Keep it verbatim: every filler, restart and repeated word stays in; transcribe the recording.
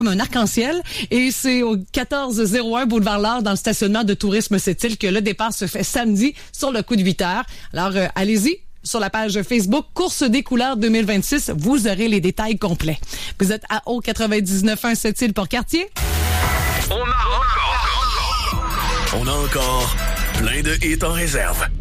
un arc-en-ciel et c'est au quatorze zéro un Boulevard L'Art dans le stationnement de Tourisme Sept-Îles que le départ se fait samedi sur le coup de huit heures. Alors, euh, allez-y. Sur la page Facebook Course des couleurs deux mille vingt-six, vous aurez les détails complets. Vous êtes à O quatre-vingt-dix-neuf point un Sept-Îles pour Cartier. On a encore, on a encore plein de hits en réserve.